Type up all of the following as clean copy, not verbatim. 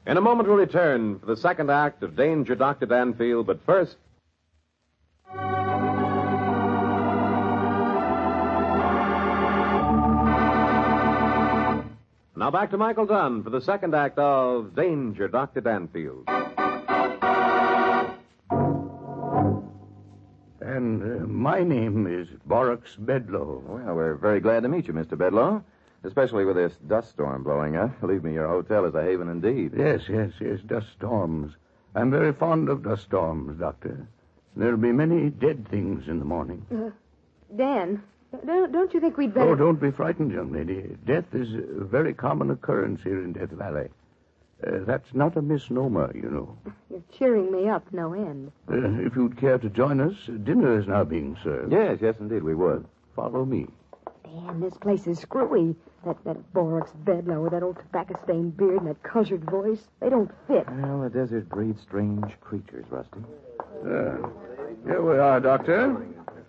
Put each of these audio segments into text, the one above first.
In a moment, we'll return for the second act of Danger, Dr. Danfield, but first... Now back to Michael Dunn for the second act of Danger, Dr. Danfield. And my name is Borax Bedlow. Well, we're very glad to meet you, Mr. Bedlow. Especially with this dust storm blowing up. Believe me, your hotel is a haven indeed. Yes, dust storms. I'm very fond of dust storms, Doctor. There'll be many dead things in the morning. Dan, don't you think we'd better... Oh, don't be frightened, young lady. Death is a very common occurrence here in Death Valley. That's not a misnomer, you know. You're cheering me up, no end. If you'd care to join us, dinner is now being served. Yes, indeed, we would. Follow me. Dan, this place is screwy. That Borax Bedlow with that old tobacco-stained beard and that cultured voice, they don't fit. Well, the desert breeds strange creatures, Rusty. Here we are, Doctor.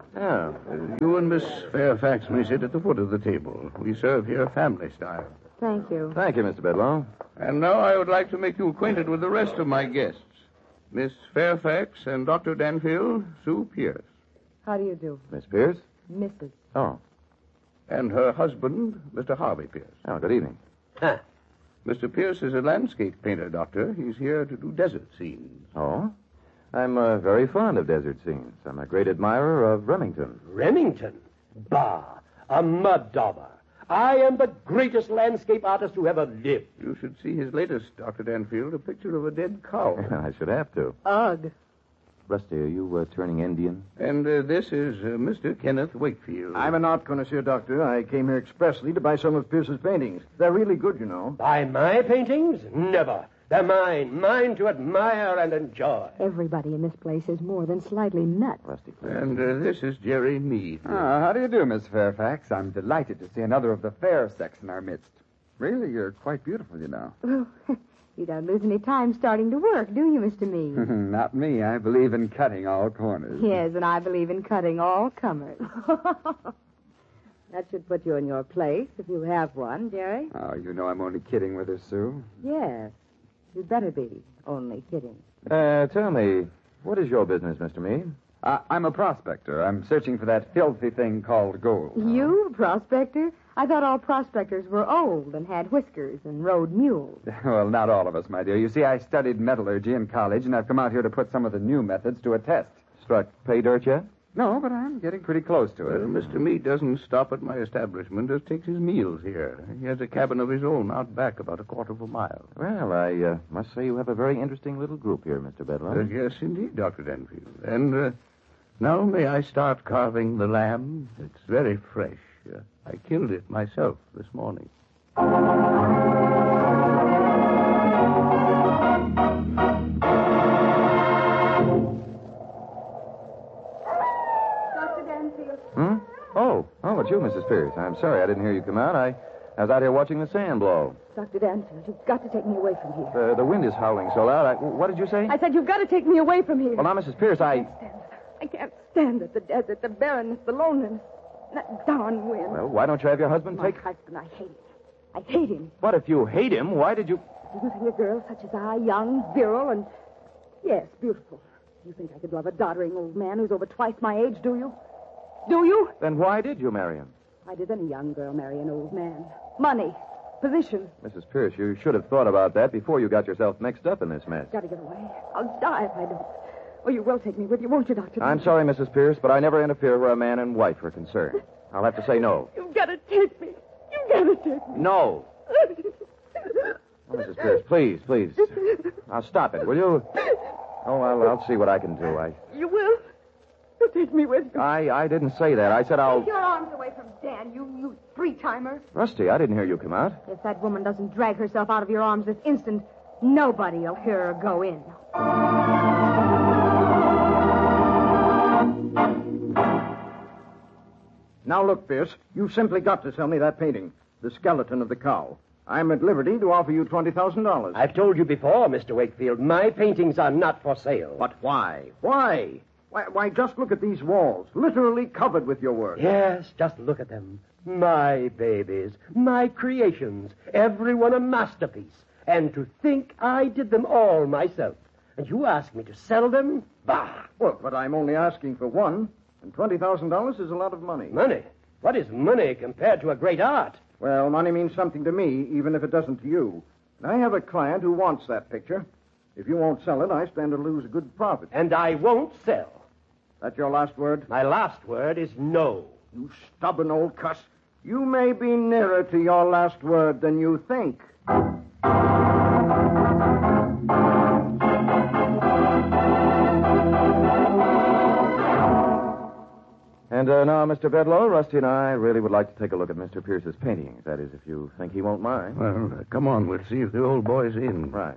You and Miss Fairfax may sit at the foot of the table. We serve here family style. Thank you. Thank you, Mr. Bedlow. And now I would like to make you acquainted with the rest of my guests. Miss Fairfax and Dr. Danfield, Sue Pierce. How do you do? Miss Pierce? Mrs. Oh. And her husband, Mr. Harvey Pierce. Oh, good evening. Mr. Pierce is a landscape painter, Doctor. He's here to do desert scenes. Oh? I'm very fond of desert scenes. I'm a great admirer of Remington. Remington? Bah, a mud dauber. I am the greatest landscape artist who ever lived. You should see his latest, Dr. Danfield, a picture of a dead cow. I should have to. Ugh. Rusty, are you turning Indian? And this is Mr. Kenneth Wakefield. I'm an art connoisseur, Doctor. I came here expressly to buy some of Pierce's paintings. They're really good, you know. Buy my paintings? Never. They're mine to admire and enjoy. Everybody in this place is more than slightly nuts. Rusty, please. And this is Jerry Meade. How do you do, Miss Fairfax? I'm delighted to see another of the fair sex in our midst. Really, you're quite beautiful, you know. Well, you don't lose any time starting to work, do you, Mr. Meade? Not me. I believe in cutting all corners. Yes, and I believe in cutting all comers. That should put you in your place, if you have one, Jerry. Oh, you know I'm only kidding with her, Sue. Yes, you'd better be only kidding. Tell me, what is your business, Mr. Meade? I'm a prospector. I'm searching for that filthy thing called gold. You, a prospector? I thought all prospectors were old and had whiskers and rode mules. Well, not all of us, my dear. You see, I studied metallurgy in college, and I've come out here to put some of the new methods to a test. Struck pay dirt yet? No, but I'm getting pretty close to it. Mr. Meade doesn't stop at my establishment, just takes his meals here. He has a cabin of his own out back about a quarter of a mile. Well, I must say you have a very interesting little group here, Mr. Bedlow. Yes, indeed, Dr. Danfield. And now may I start carving the lamb? It's very fresh. I killed it myself this morning. Dr. Danfield. Oh, it's you, Mrs. Pierce. I'm sorry I didn't hear you come out. I was out here watching the sand blow. Dr. Danfield, you've got to take me away from here. The wind is howling so loud. What did you say? I said you've got to take me away from here. Well, now, Mrs. Pierce, I can't stand it. The desert, the barrenness, the loneliness. That darn wind. Well, why don't you have your husband My take... husband, I hate him. I hate him. What if you hate him? Why did you... Do you think a girl such as I, young, virile, and... Yes, beautiful. You think I could love a doddering old man who's over twice my age, do you? Do you? Then why did you marry him? Why does any young girl marry an old man? Money. Position. Mrs. Pierce, you should have thought about that before you got yourself mixed up in this mess. Got to get away. I'll die if I don't. Oh, you will take me with you, won't you, Doctor? I'm sorry, Mrs. Pierce, but I never interfere where a man and wife are concerned. I'll have to say no. You've got to take me. You've got to take me. No. Oh, Mrs. Pierce, please. Now, stop it, will you? Oh, I'll see what I can do. You will? You'll take me with you. I didn't say that. I said I'll... Take your arms away from Dan, you three-timer. Rusty, I didn't hear you come out. If that woman doesn't drag herself out of your arms this instant, nobody'll hear her go in. Now, look, Pierce, you've simply got to sell me that painting, the skeleton of the cow. I'm at liberty to offer you $20,000. I've told you before, Mr. Wakefield, my paintings are not for sale. But why? Why, just look at these walls, literally covered with your work. Yes, just look at them. My babies, my creations, every one a masterpiece. And to think I did them all myself. And you ask me to sell them? Bah! Well, but I'm only asking for one, and $20,000 is a lot of money. Money? What is money compared to a great art? Well, money means something to me, even if it doesn't to you. And I have a client who wants that picture. If you won't sell it, I stand to lose a good profit. And I won't sell. That your last word? My last word is no. You stubborn old cuss. You may be nearer to your last word than you think. And now, Mr. Bedlow, Rusty and I really would like to take a look at Mr. Pierce's paintings. That is, if you think he won't mind. Well, come on. We'll see if the old boy's in. Right.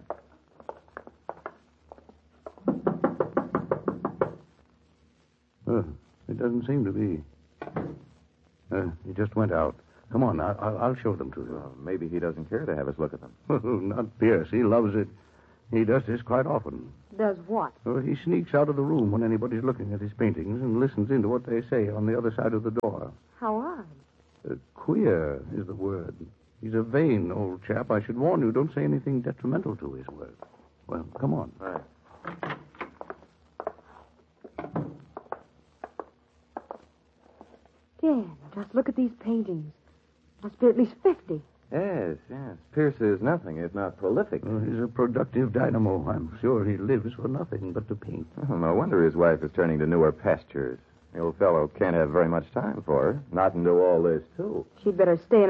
It doesn't seem to be. He just went out. Come on, I'll show them to you. Well, maybe he doesn't care to have us look at them. Not Pierce. He loves it. He does this quite often. Does what? He sneaks out of the room when anybody's looking at his paintings and listens into what they say on the other side of the door. How odd. Queer is the word. He's a vain old chap. I should warn you, don't say anything detrimental to his work. Well, come on. Right. Dan, just look at these paintings. Must be at least 50. Yes. Pierce is nothing if not prolific. Well, he's a productive dynamo. I'm sure he lives for nothing but to paint. Oh, no wonder his wife is turning to newer pastures. The old fellow can't have very much time for her. Not and do all this, too. She'd better stay in